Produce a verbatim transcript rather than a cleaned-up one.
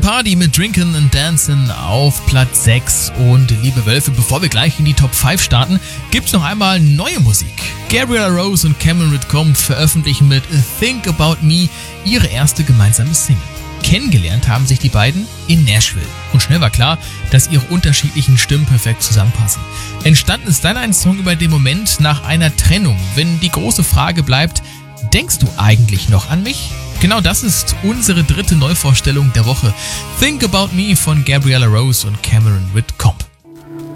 Party mit Drinkin' and Dancin' auf Platz sechs. Und liebe Wölfe, bevor wir gleich in die Top fünf starten, gibt's noch einmal neue Musik. Gabriella Rose und Cameron Whitcomb veröffentlichen mit Think About Me ihre erste gemeinsame Single. Kennengelernt haben sich die beiden in Nashville. Und schnell war klar, dass ihre unterschiedlichen Stimmen perfekt zusammenpassen. Entstanden ist dann ein Song über den Moment nach einer Trennung, wenn die große Frage bleibt, denkst du eigentlich noch an mich? Genau das ist unsere dritte Neuvorstellung der Woche. Think About Me von Gabriella Rose und Cameron Whitcomb.